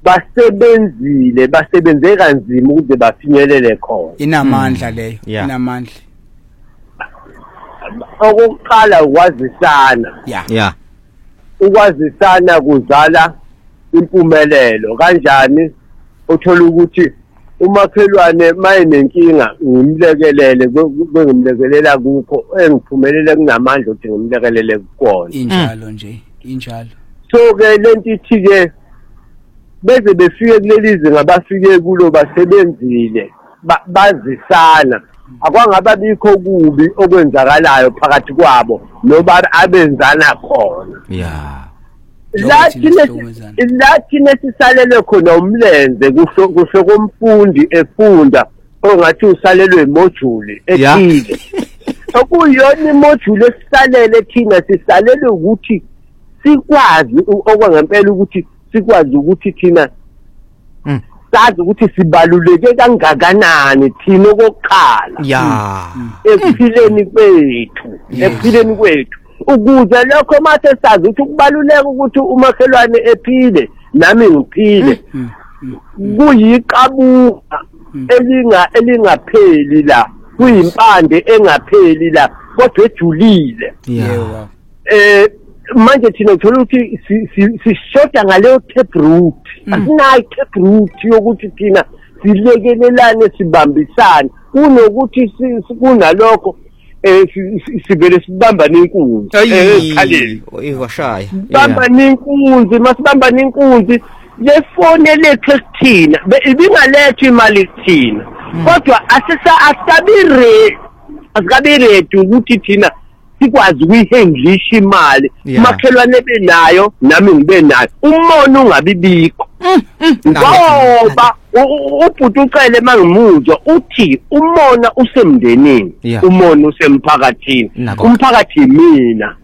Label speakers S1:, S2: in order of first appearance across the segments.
S1: basebenze kanzima ukuze bafinyelele khona.
S2: Inamandla leyo, inamandla.
S1: Okokuqala ukwazisana.
S2: Yeah.
S1: Ukwazisana kuzala impumelelo. Kanjani uthola ukuthi umakhelwane mayinenkinga ngimlekelele ngimlekelela kukho engiphumelele kunamandla ukuthi ngimlekelele kukona.
S2: Injalo nje, injalo.
S1: So ke lento ithi ke beze befike kuleli zinga bafike kulo basebenzile bazisana akwangaba bikho kubi okwenzakalayo phakathi kwabo noba abenzana khona. Lathi nesisalele khona umlenze kusho komfundi efunda ongathi usalelwe imodule ethile. Okuyona imodule esisalele thina sisalele ukuthi sikwazi okwangempela ukuthi sikwazi ukuthi thina sazi ukuthi sibaluleke kangakanani thina okokuqala ekuphileni kwethu ukuze lokho mase sazi ukuthi kubaluleka ukuthi umakhelwane ephile nami ngiphile kuyiqabuka elingapheli la kuyimpande engapheli la kodwa ejulile. Manje thina uthola ukuthi sishoda ngaleyo taproot. Asinayo taproot yokuthi thina silekelelane sibambisane kunokuthi kunalokho sivele sibamba nenkunzi ekhaleni
S2: washaya
S1: bamba nenkunzi masibamba nenkunzi lefone lethu thina ibingalethe imali thina kodwa asikabi ukuthi thina sikwazi ukuyihandlisha imali makhelwane benayo nami ngibe nayo umono ungabibikho ngoba ubhuti ucele mangimuzwa uthi umona usemndenini umona usemphakathini umphakathi mina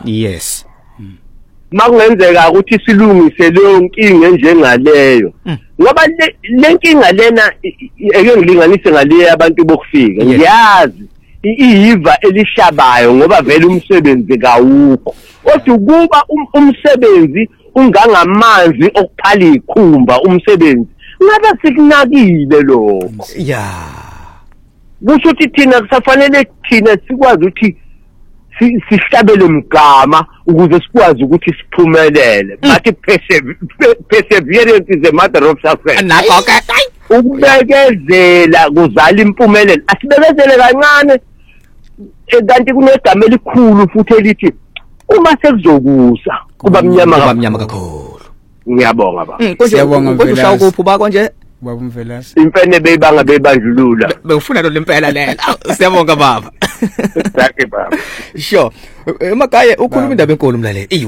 S1: makungenzeka ukuthi silungise leyo nkinga njengaleyo ngoba lenkinga lena eke ngilinganise ngale abantu bokufika ngiyazi iyiva elishabayo ngoba vele umsebenzi kawukho kodwa kuba umsebenzi ungangamanzi okuphala ikhumba umsebenzi ngabe sikunakile lokho kusho ukuthi thina kusafanele thina sikwazi ukuthi sihlabele umgama ukuze sikwazi ukuthi siphumelele but perseverance is a matter of success. Ukubekezela kuzala impumelelo asibekezele kancane kanti kunegama elikhulu futhi elithi uma sekuzokusa kuba mnyama
S2: kakhulu.
S1: Ngiyabonga baba.
S2: Siyabonga kodwa ukuphi bako nje baba Mvelase
S1: imfene bebandlulula
S2: befuna lo lempela lela. Siyabonga baba.
S1: Exactly baba.
S2: Sure Makaye ukhuluma indaba enkulu umlaleli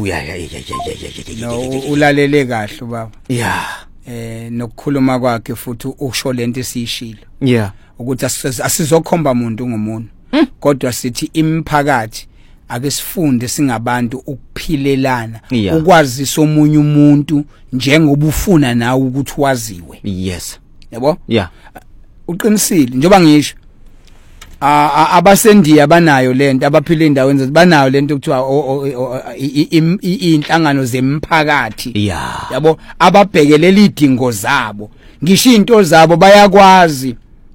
S2: ulalele kahle baba. Nokukhuluma kwakhe futhi usho lento esiyishilo ukuthi asizokhomba umuntu ngomuntu kodwa sithi imphakathi ake sifunde singabantu ukuphilelana ukwazisa omunye umuntu njengoba ufuna nawe ukuthi waziwe. Yabo uqinisile njengoba ngisho abasendiya banayo lento abaphila endaweni banayo lento kuthiwa inhlangano zemphakathi yabo ababhekelela idingo zabo ngisho into zabo bayakwazi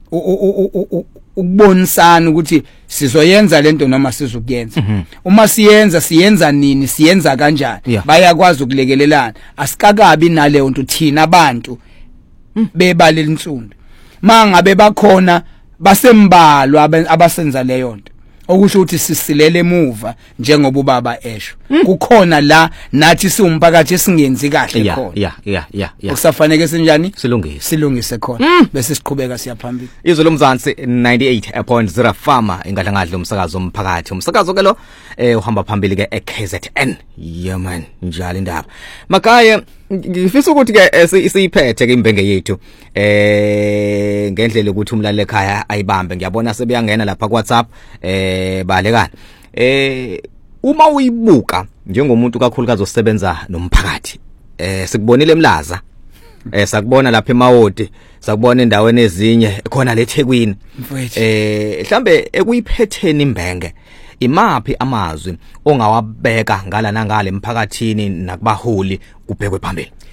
S2: ukubonisana ukuthi sizoyenza lento noma sizokuyenza uma siyenza nini siyenza kanjani bayakwazi ukulekelelana asikakabi naleyo nto thina abantu bebalela insundo mangabe bakhona basembalwa abasenza leyo nto okusho ukuthi sisilele emuva njengoba ubaba esho kukhona la nathi siwumphakathi esingenzi kahle khona kusafanele senjani silungise khona bese siqhubeka siyaphambili.
S3: Izwe lomzansi 98.0 Fama ingadlangadla umsakazo omphakathi umsakazo ke lo uhamba phambili ke eKZN man njalo indaba Makaye ngifisa ukuthi ke siyiphethe ke imbenge yethu ngendlela ukuthi umlaleli ekhaya ayibambe ngiyabona sebeyangena lapha ku WhatsApp balekana uma uyibuka njengomuntu kakhulukazi osebenza nomphakathi sikubonile eMlaza sakubona lapha eMawodi sakubona endaweni ezinye khona leThekwini mhlambe ekuyiphetheni imbenge imaphi amazwi ongawabeka ngala nangale emphakathini nakubaholi kubhekwe phambili.